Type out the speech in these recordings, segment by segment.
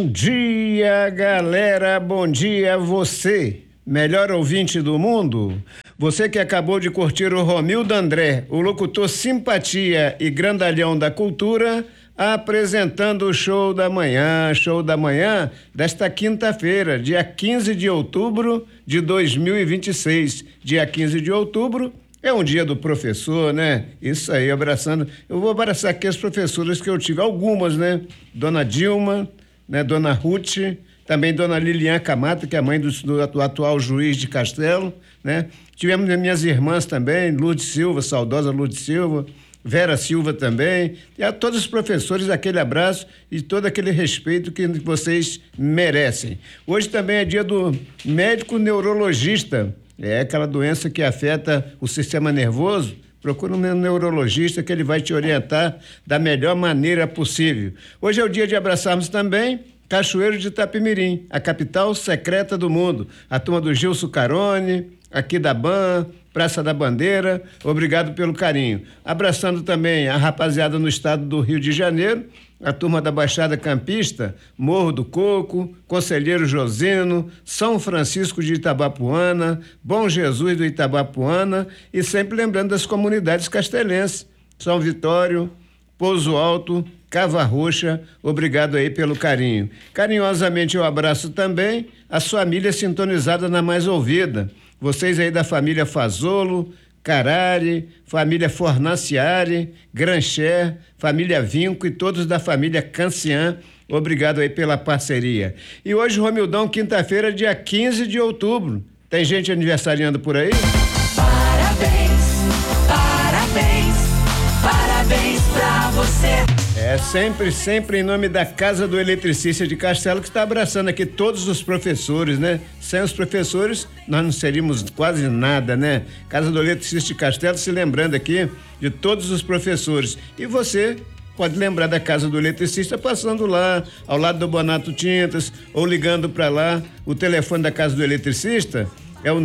Bom dia, galera. Bom dia, você, melhor ouvinte do mundo. Você que acabou de curtir o Romildo André, o locutor simpatia e grandalhão da cultura, apresentando o Show da Manhã desta quinta-feira, dia 15 de outubro de 2026. Dia 15 de outubro é um dia do professor, né? Isso aí, abraçando. Eu vou abraçar aqui as professoras que eu tive, algumas, né? Dona Dilma, né? Dona Ruth, também Dona Lilian Camata, que é a mãe do atual juiz de Castelo, né? Tivemos minhas irmãs também, Lourdes Silva, saudosa Lourdes Silva, Vera Silva também, e a todos os professores aquele abraço e todo aquele respeito que vocês merecem. Hoje também é dia do médico neurologista, é aquela doença que afeta o sistema nervoso. Procura um neurologista que ele vai te orientar da melhor maneira possível. Hoje é o dia de abraçarmos também Cachoeiro de Itapemirim, a capital secreta do mundo. A turma do Gilson Carone, aqui da BAN, Praça da Bandeira, obrigado pelo carinho. Abraçando também a rapaziada no estado do Rio de Janeiro, a turma da Baixada Campista, Morro do Coco, Conselheiro Josino, São Francisco de Itabapuana, Bom Jesus do Itabapuana e sempre lembrando das comunidades castelenses, São Vitório, Pouso Alto, Cava Roxa, obrigado aí pelo carinho. Carinhosamente eu abraço também a família sintonizada na Mais Ouvida. Vocês aí da família Fazolo, Carari, família Fornaciari, Grancher, família Vinco e todos da família Cancian, obrigado aí pela parceria. E hoje, Romildão, quinta-feira, dia 15 de outubro. Tem gente aniversariando por aí? Parabéns, parabéns, parabéns pra você. É sempre em nome da Casa do Eletricista de Castelo, que está abraçando aqui todos os professores, né? Sem os professores, nós não seríamos quase nada, né? Casa do Eletricista de Castelo, se lembrando aqui de todos os professores. E você pode lembrar da Casa do Eletricista passando lá, ao lado do Bonato Tintas, ou ligando para lá. O telefone da Casa do Eletricista é o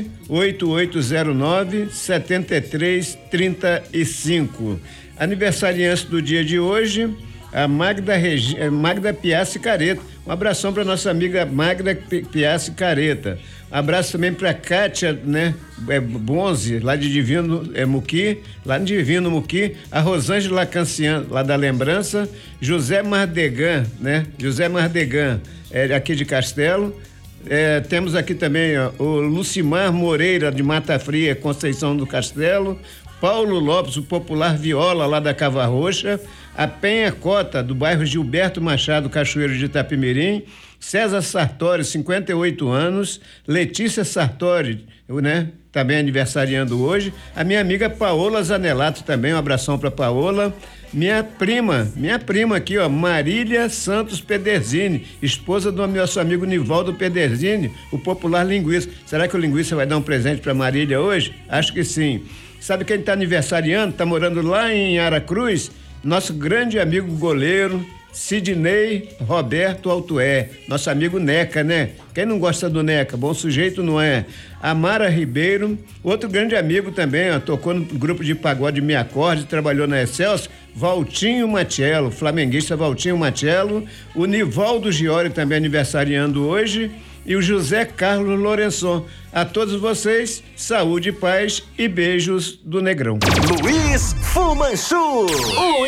98809-7335. Aniversariante do dia de hoje, a Magda Piassi Careta. Um abração para nossa amiga Magda Piassi Careta. Um abraço também para Kátia, né? Bonzi, lá de Divino Muqui, lá de Divino Muqui, a Rosângela Cancian, lá da Lembrança, José Mardegan, né? José Mardegan, aqui de Castelo. Temos aqui também o Lucimar Moreira, de Mata Fria, Conceição do Castelo, Paulo Lopes, o popular Viola, lá da Cava Roxa, a Penha Cota, do bairro Gilberto Machado, Cachoeiro de Itapemirim, César Sartori, 58 anos, Letícia Sartori, né? Também aniversariando hoje, a minha amiga Paola Zanelato também, um abração para Paola, minha prima aqui, ó, Marília Santos Pederzini, esposa do nosso amigo Nivaldo Pederzini, o popular linguista. Será que o linguista vai dar um presente para Marília hoje? Acho que sim. Sabe quem está aniversariando, está morando lá em Aracruz? Nosso grande amigo goleiro, Sidney Roberto Altué, nosso amigo Neca, né? Quem não gosta do Neca? Bom sujeito, não é? Amara Ribeiro, outro grande amigo também, ó, tocou no grupo de pagode Me Acorde, trabalhou na Excelsior, Valtinho Matiello, flamenguista Valtinho Matiello, o Nivaldo Giori também aniversariando hoje, e o José Carlos Lourençon. A todos vocês, saúde, paz e beijos do Negrão. Luiz Fumanchu.